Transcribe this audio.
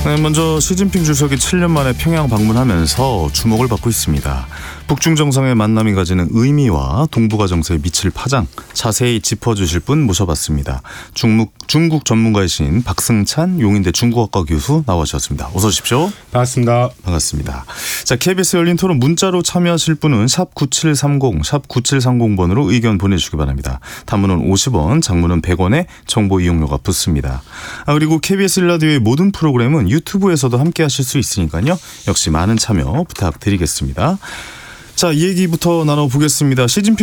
네, 먼저 시진핑 주석이 7년 만에 평양 방문하면서 주목을 받고 있습니다. 북중 정상의 만남이 가지는 의미와 동북아 정세에 미칠 파장 자세히 짚어주실 분 모셔봤습니다. 중국 전문가이신 박승찬 용인대 중국학과 교수 나와주셨습니다. 어서 오십시오. 반갑습니다. 반갑습니다. 자, KBS 열린 토론 문자로 참여하실 분은 샵 9730, 샵 9730번으로 의견 보내주시기 바랍니다. 단문은 50원, 장문은 100원에 정보 이용료가 붙습니다. 그리고 KBS 1라디오의 모든 프로그램은 유튜브에서도 함께 하실 수 있으니까요. 역시 많은 참여 부탁드리겠습니다. 자, 이 얘기부터 나눠보겠습니다. 시진핑